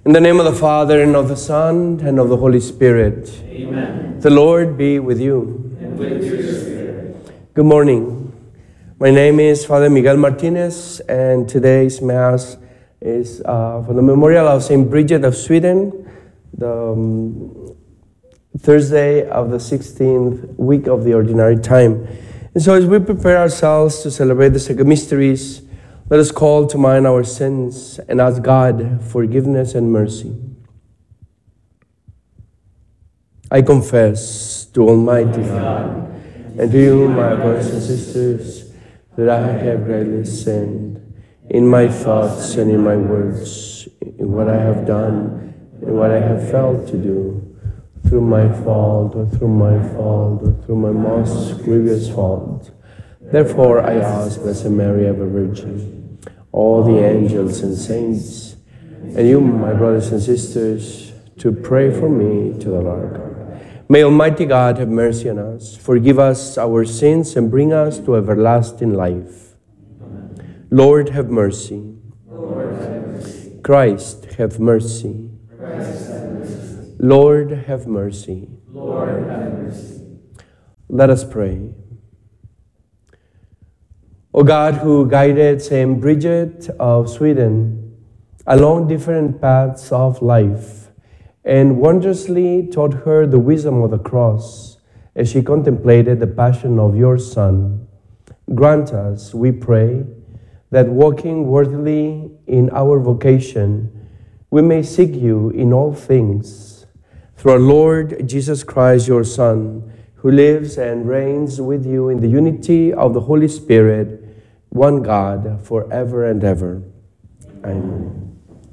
In the name of the Father, and of the Son, and of the Holy Spirit. Amen. The Lord be with you. And with your spirit. Good morning. My name is Father Miguel Martinez, and today's Mass is for the memorial of St. Bridget of Sweden, the Thursday of the 16th week of the Ordinary Time. And so as we prepare ourselves to celebrate the Sacred Mysteries, let us call to mind our sins and ask God forgiveness and mercy. I confess to Almighty God and to you, my brothers and sisters, that I have greatly sinned in my thoughts and in my words, in what I have done and what I have failed to do, through my fault or through my most grievous fault. Therefore I ask Blessed Mary, ever Virgin, all the angels and saints, and you, my brothers and sisters, to pray for me to the Lord God. May Almighty God have mercy on us, forgive us our sins, and bring us to everlasting life. Amen. Lord, have mercy. Lord, have mercy. Christ, have mercy. Christ, have mercy. Lord, have mercy. Lord, have mercy. Let us pray. O God, who guided St. Bridget of Sweden along different paths of life and wondrously taught her the wisdom of the cross as she contemplated the passion of your Son, grant us, we pray, that walking worthily in our vocation, we may seek you in all things. Through our Lord Jesus Christ, your Son, who lives and reigns with you in the unity of the Holy Spirit, one God, forever and ever. Amen.